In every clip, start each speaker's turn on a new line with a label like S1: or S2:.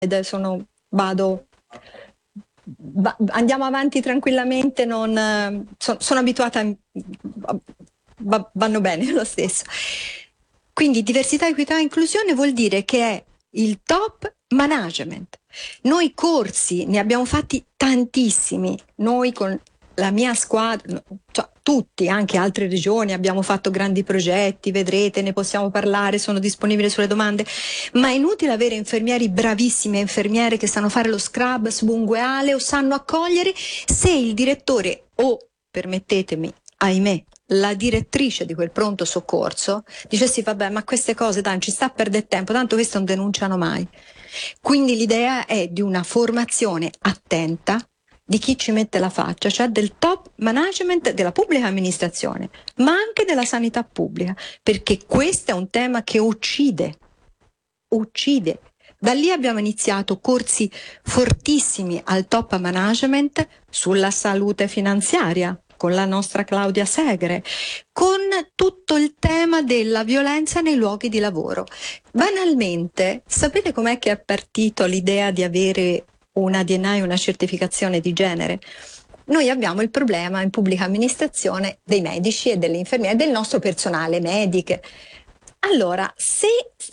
S1: Andiamo avanti tranquillamente, sono abituata, vanno bene lo stesso. Quindi diversità, equità e inclusione vuol dire che è il top management. Noi corsi ne abbiamo fatti tantissimi, noi con la mia squadra, cioè tutti, anche altre regioni, abbiamo fatto grandi progetti, vedrete, ne possiamo parlare, sono disponibile sulle domande, ma è inutile avere infermieri bravissimi e infermiere che sanno fare lo scrub subunguale o sanno accogliere se il direttore o, permettetemi, ahimè, la direttrice di quel pronto soccorso dice sì, vabbè, ma queste cose dai, ci sta a perdere tempo, tanto questi non denunciano mai. Quindi l'idea è di una formazione attenta di chi ci mette la faccia, cioè del top management della pubblica amministrazione, ma anche della sanità pubblica, perché questo è un tema che uccide. Da lì abbiamo iniziato corsi fortissimi al top management sulla salute finanziaria, con la nostra Claudia Segre, con tutto il tema della violenza nei luoghi di lavoro. Banalmente, sapete com'è che è partito l'idea di avere una DNI, una certificazione di genere? Noi abbiamo il problema in pubblica amministrazione dei medici e delle infermiere, del nostro personale, mediche. Allora, se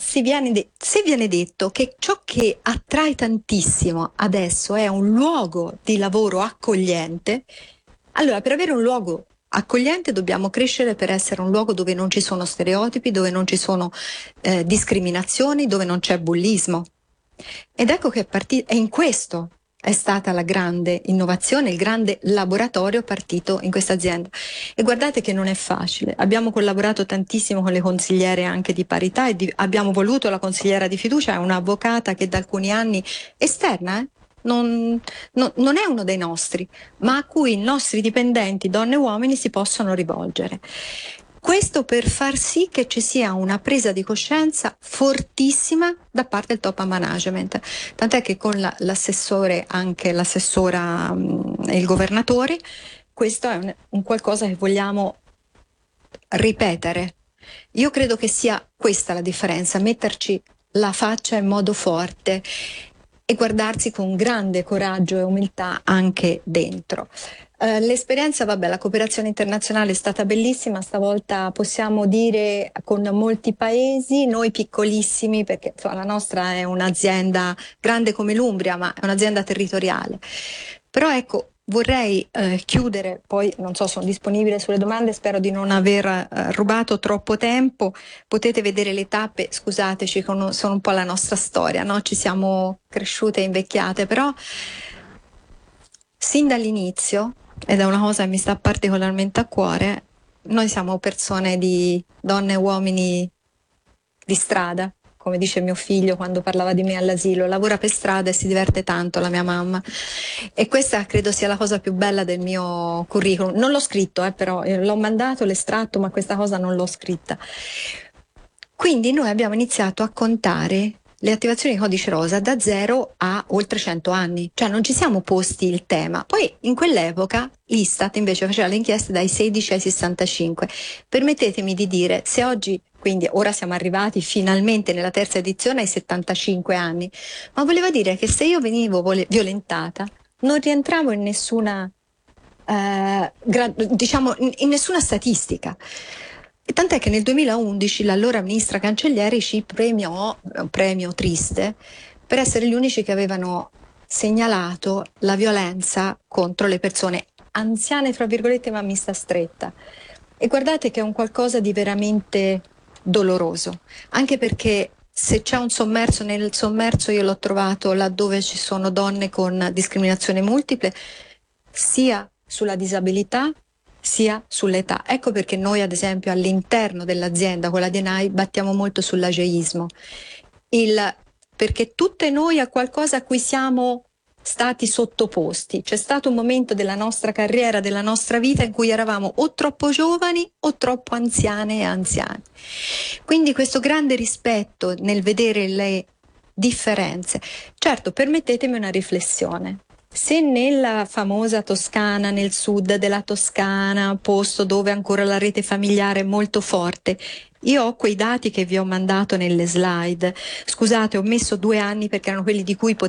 S1: viene detto che ciò che attrae tantissimo adesso è un luogo di lavoro accogliente, allora per avere un luogo accogliente dobbiamo crescere per essere un luogo dove non ci sono stereotipi, dove non ci sono discriminazioni, dove non c'è bullismo. Ed ecco che è in questo è stata la grande innovazione, il grande laboratorio partito in questa azienda. E guardate che non è facile. Abbiamo collaborato tantissimo con le consigliere anche di parità e abbiamo voluto la consigliera di fiducia, è un'avvocata che da alcuni anni esterna, non è uno dei nostri, ma a cui i nostri dipendenti, donne e uomini, si possono rivolgere. Questo per far sì che ci sia una presa di coscienza fortissima da parte del top management. Tant'è che con l'assessore, anche l'assessora e il governatore, questo è un qualcosa che vogliamo ripetere. Io credo che sia questa la differenza, metterci la faccia in modo forte e guardarsi con grande coraggio e umiltà anche dentro. L'esperienza, la cooperazione internazionale è stata bellissima, stavolta possiamo dire con molti paesi, noi piccolissimi, perché la nostra è un'azienda grande come l'Umbria, ma è un'azienda territoriale. Però ecco, vorrei chiudere, poi non so, sono disponibile sulle domande, spero di non aver rubato troppo tempo. Potete vedere le tappe, scusateci, sono un po' la nostra storia, no? Ci siamo cresciute e invecchiate, però sin dall'inizio, ed è una cosa che mi sta particolarmente a cuore, noi siamo persone di donne e uomini di strada, come dice mio figlio quando parlava di me all'asilo, lavora per strada e si diverte tanto la mia mamma. E questa credo sia la cosa più bella del mio curriculum. Non l'ho scritto, però l'ho mandato l'estratto, ma questa cosa non l'ho scritta. Quindi noi abbiamo iniziato a contare le attivazioni di codice rosa da 0 a oltre 100 anni, cioè non ci siamo posti il tema. Poi in quell'epoca l'Istat invece faceva le inchieste dai 16 ai 65. Permettetemi di dire, se oggi, quindi ora siamo arrivati finalmente nella terza edizione ai 75 anni, ma voleva dire che se io venivo violentata non rientravo in nessuna, in nessuna statistica. E tant'è che nel 2011 l'allora ministra Cancellieri ci premiò, un premio triste, per essere gli unici che avevano segnalato la violenza contro le persone anziane, fra virgolette, ma mista stretta. E guardate che è un qualcosa di veramente doloroso, anche perché se c'è un sommerso, nel sommerso io l'ho trovato laddove ci sono donne con discriminazione multiple, sia sulla disabilità sia sull'età. Ecco perché noi ad esempio all'interno dell'azienda con la DNAI battiamo molto sull'ageismo, perché tutte noi a qualcosa a cui siamo stati sottoposti. C'è stato un momento della nostra carriera, della nostra vita in cui eravamo o troppo giovani o troppo anziane e anziani. Quindi questo grande rispetto nel vedere le differenze. Certo, permettetemi una riflessione. Se nella famosa Toscana, nel sud della Toscana, posto dove ancora la rete familiare è molto forte, io ho quei dati che vi ho mandato nelle slide. Scusate, ho messo 2 anni perché erano quelli di cui